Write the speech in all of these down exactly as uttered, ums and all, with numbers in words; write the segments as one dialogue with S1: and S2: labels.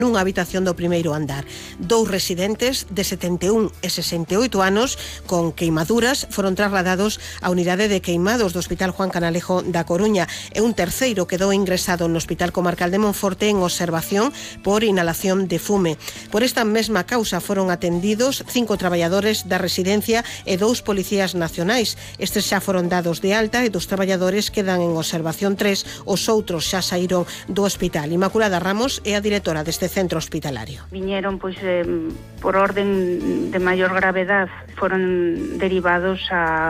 S1: nunha habitación do primeiro andar. Dous residentes de setenta e un e sesenta e oito anos con queimaduras foron trasladados á unidade de queimados do Hospital Juan Canalejo da Coruña e un terceiro quedou ingresado no Hospital Comarcal de Monforte en observación por inhalación de fume. Por esta mesma causa foron atendidos cinco traballadores da residencia e dous policías nacionais. Estes xa foron dados de alta e dos traballadores quedan en observación tres, os outros xa saíron do hospital. Inmaculada Ramos é a directora deste centro hospitalario.
S2: Viñeron pois eh, por orden de maior gravedad, foron derivados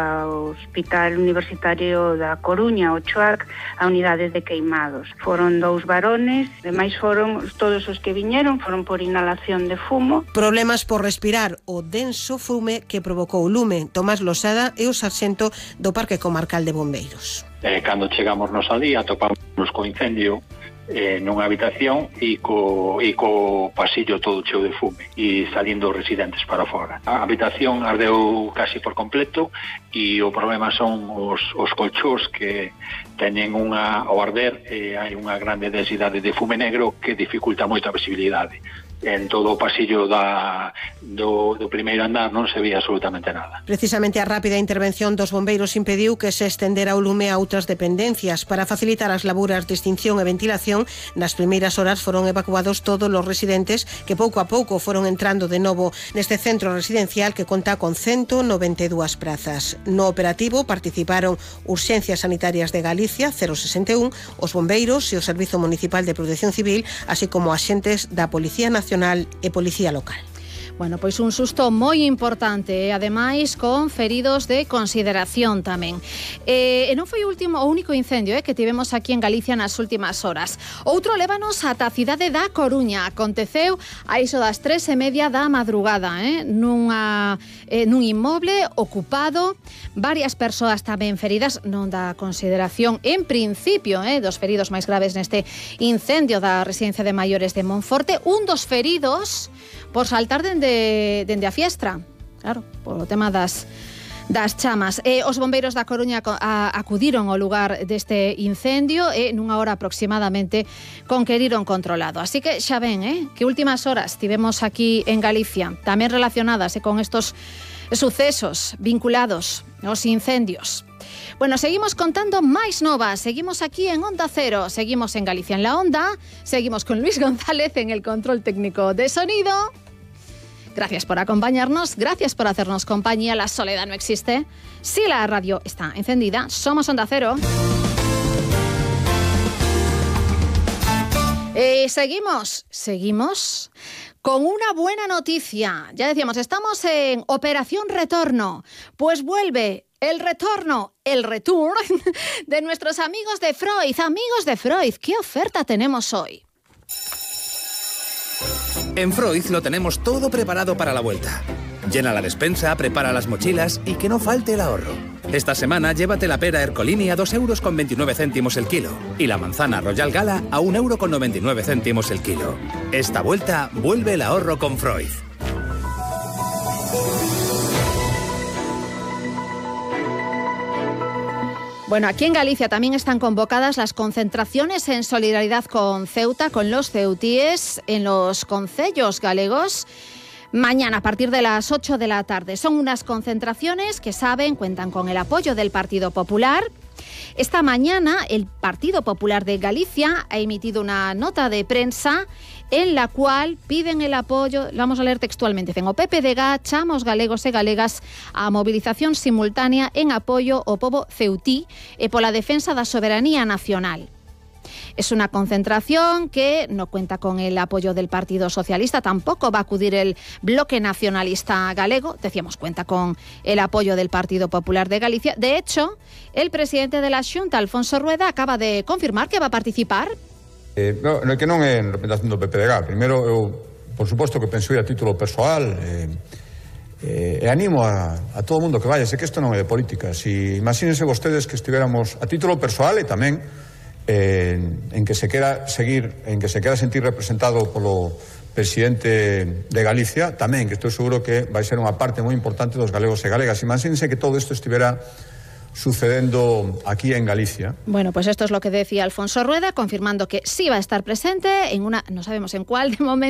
S2: ao Hospital Universitario da Coruña, o CHUAC, a unidade de queimados. Foron dous varones, demais foron todos os que viñeron foron por inhalación de fumo.
S1: Problemas por respirar o denso fume que provocou o lume. Tomás Losada é o sarxento do Parque Comarcal de Bombeiros.
S3: Eh, cando chegamos nos alí, atopamos co incendio eh, nunha habitación e co, e co pasillo todo cheo de fume e salindo os residentes para fora. A habitación ardeu casi por completo e o problema son os, os colchós que teñen unha, ao arder eh, hai unha grande densidade de fume negro que dificulta moito a visibilidade. En todo o pasillo da, do, do primeiro andar non se vía absolutamente nada.
S1: Precisamente a rápida intervención dos bombeiros impediu que se estendera o lume a outras dependencias. Para facilitar as laburas de extinción e ventilación, nas primeiras horas foron evacuados todos os residentes que pouco a pouco foron entrando de novo neste centro residencial que conta con ciento noventa e dúas prazas. No operativo participaron Urxencias Sanitarias de Galicia, cero sesenta e un, os bombeiros e o Servizo Municipal de Protección Civil, así como axentes da Policía Nacional e Policía Local.
S4: Bueno, pois un susto moi importante, e ademais con feridos de consideración tamén. E, e non foi o último, o único incendio eh, que tivemos aquí en Galicia nas últimas horas. Outro lévanos ata a cidade da Coruña. Aconteceu a iso das tres e media da madrugada, eh, nunha, eh, nun inmoble ocupado. Varias persoas tamén feridas, non da consideración en principio eh, dos feridos máis graves neste incendio da residencia de maiores de Monforte. Un dos feridos por saltar dende, dende a fiestra, claro, polo tema das, das chamas. E os bombeiros da Coruña a, acudiron ao lugar deste incendio e nunha hora aproximadamente conqueriron controlado. Así que xa ven, eh, que últimas horas tivemos aquí en Galicia, tamén relacionadas eh, con estos sucesos vinculados aos incendios. Bueno, seguimos contando máis novas. Seguimos aquí en Onda Cero. Seguimos en Galicia en la Onda. Seguimos con Luis González en el control técnico de sonido. Gracias por acompañarnos. Gracias por hacernos compañía. La soledad no existe. Si la radio está encendida, somos Onda Cero. Y seguimos, seguimos con una buena noticia. Ya decíamos, estamos en Operación Retorno. Pues vuelve el retorno, el return de nuestros amigos de Freud. Amigos de Freud, ¿qué oferta tenemos hoy?
S5: En Freud lo tenemos todo preparado para la vuelta. Llena la despensa, prepara las mochilas y que no falte el ahorro. Esta semana llévate la pera Ercolini a dos euros con veintinueve céntimos el kilo y la manzana Royal Gala a un euro con noventa y nueve céntimos el kilo. Esta vuelta vuelve el ahorro con Freud.
S4: Bueno, aquí en Galicia también están convocadas las concentraciones en solidaridad con Ceuta, con los ceutíes, en los concellos galegos. Mañana a partir de las ocho de la tarde. Son unas concentraciones que saben, cuentan con el apoyo del Partido Popular. Esta mañana el Partido Popular de Galicia ha emitido una nota de prensa en la cual piden el apoyo, vamos a leer textualmente, dicen o P P D G, chamos galegos e galegas a movilización simultánea en apoio ao pobo ceutí e pola defensa da soberanía nacional. Es una concentración que no cuenta con el apoyo del Partido Socialista, tampoco va a acudir el Bloque Nacionalista Galego, decíamos, cuenta con el apoyo del Partido Popular de Galicia. De hecho, el presidente de la Xunta, Alfonso Rueda, acaba de confirmar que va a participar.
S6: Eh, no, no, que non é en representación do P P D G. Primeiro, eu, por suposto que penso ir a título persoal, eh, eh, e animo a, a todo o mundo que vaya. Sei que isto non é de política. Si, imagínense vostedes que estiveramos a título persoal e tamén eh, en que se quera seguir, en que se quera sentir representado polo presidente de Galicia, tamén, que estou seguro que vai ser unha parte moi importante dos galegos e galegas. Imagínense que todo isto estivera sucedendo aquí en Galicia.
S4: Bueno, pues esto es lo que decía Alfonso Rueda, confirmando que sí va a estar presente en una, no sabemos en cuál de momento,